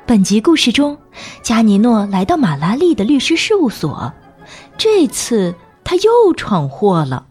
本集故事中，加尼诺来到马拉利的律师事务所，这次他又闯祸了。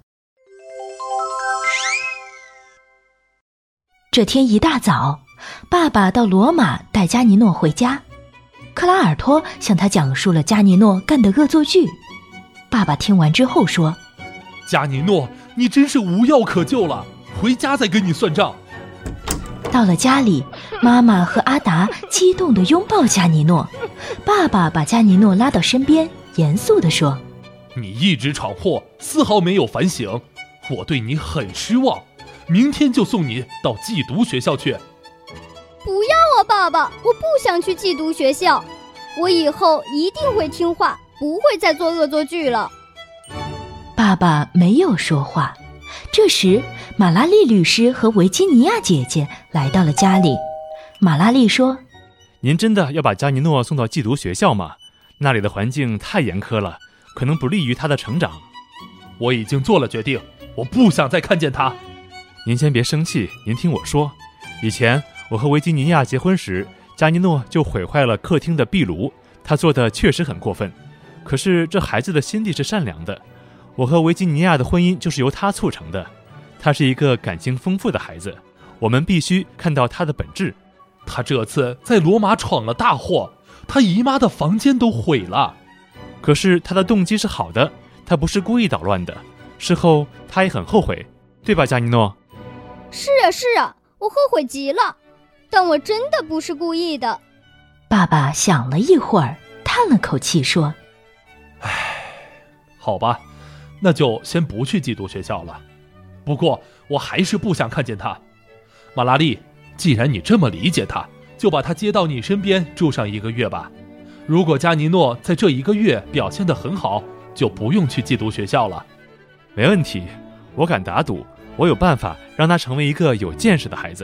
这天一大早，爸爸到罗马带加尼诺回家，克拉尔托向他讲述了加尼诺干的恶作剧。爸爸听完之后说： 加尼诺，你真是无药可救了，回家再跟你算账。 到了家里，妈妈和阿达激动地拥抱加尼诺，爸爸把加尼诺拉到身边，严肃地说： 你一直闯祸，丝毫没有反省，我对你很失望，明天就送你到寄读学校去。 不要啊，爸爸，我不想去寄读学校，我以后一定会听话，不会再做恶作剧了。 爸爸没有说话。这时，马拉利律师和维吉尼亚姐姐来到了家里。马拉利说： 您真的要把加尼诺送到寄读学校吗？那里的环境太严苛了，可能不利于他的成长。 我已经做了决定，我不想再看见他。 您先别生气，您听我说，以前我和维吉尼亚结婚时，加尼诺就毁坏了客厅的壁炉，他做的确实很过分。可是这孩子的心地是善良的，我和维吉尼亚的婚姻就是由他促成的。他是一个感情丰富的孩子，我们必须看到他的本质。 他这次在罗马闯了大祸，他姨妈的房间都毁了。 可是他的动机是好的，他不是故意捣乱的。事后他也很后悔，对吧，加尼诺？ 是啊，我后悔极了，但我真的不是故意的。 爸爸想了一会儿，叹了口气说： 好吧，那就先不去寄读学校了。不过我还是不想看见他。马拉利，既然你这么理解他，就把他接到你身边住上1个月吧。如果加尼诺在这1个月表现得很好，就不用去寄读学校了。 没问题，我敢打赌，我有办法让他成为一个有见识的孩子。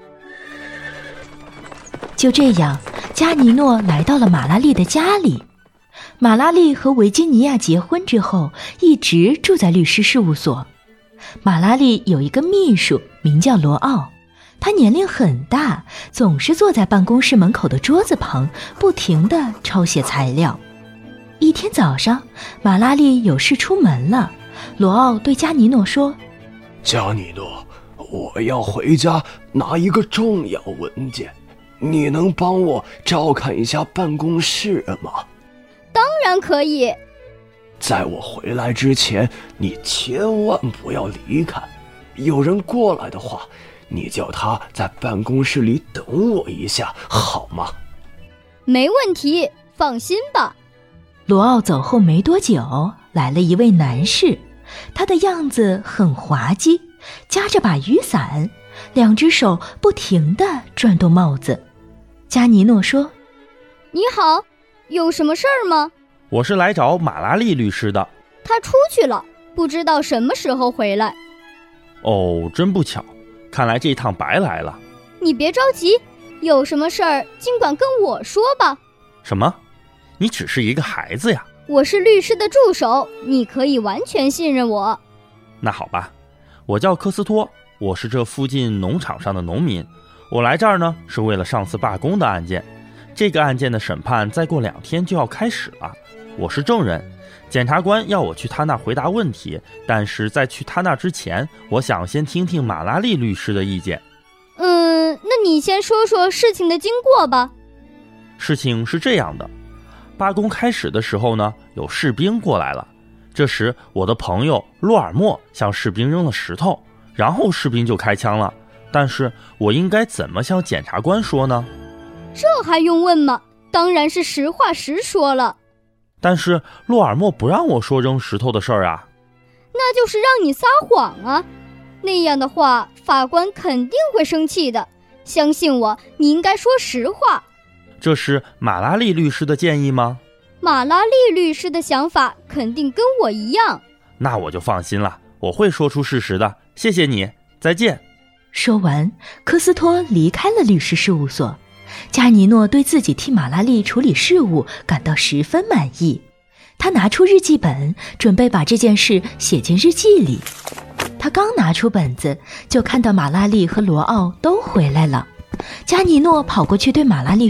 就这样，加尼诺来到了马拉利的家里。马拉利和维吉尼亚结婚之后，一直住在律师事务所。马拉利有一个秘书，名叫罗奥，他年龄很大，总是坐在办公室门口的桌子旁，不停地抄写材料。一天早上，马拉利有事出门了，罗奥对加尼诺说： 加尼诺，我要回家拿一个重要文件，你能帮我照看一下办公室吗？ 当然可以。 在我回来之前，你千万不要离开。有人过来的话，你叫他在办公室里等我一下，好吗？ 没问题，放心吧。 罗奥走后没多久，来了一位男士，他的样子很滑稽，夹着把雨伞，2只手不停地转动帽子。加尼诺说： 你好，有什么事儿吗？ 我是来找马拉利律师的。 他出去了，不知道什么时候回来。 哦，真不巧，看来这趟白来了。 你别着急，有什么事儿尽管跟我说吧。 什么？你只是一个孩子呀？ 我是律师的助手，你可以完全信任我。 那好吧，我叫科斯托，我是这附近农场上的农民。我来这儿呢，是为了上次罢工的案件。这个案件的审判再过2天就要开始了。我是证人，检察官要我去他那回答问题，但是在去他那之前，我想先听听马拉利律师的意见。 那你先说说事情的经过吧。 事情是这样的，罢工开始的时候呢，有士兵过来了。这时我的朋友洛尔莫向士兵扔了石头，然后士兵就开枪了。但是我应该怎么向检察官说呢？ 这还用问吗？当然是实话实说了。 但是洛尔莫不让我说扔石头的事儿啊。 那就是让你撒谎啊，那样的话法官肯定会生气的。相信我，你应该说实话。 这是马拉利律师的建议吗？ 马拉利律师的想法肯定跟我一样。 那我就放心了，我会说出事实的。谢谢你，再见。 说完，科斯托离开了律师事务所。加尼诺对自己替马拉利处理事务感到十分满意，他拿出日记本，准备把这件事写进日记里。他刚拿出本子，就看到马拉利和罗奥都回来了。加尼诺跑过去对马拉利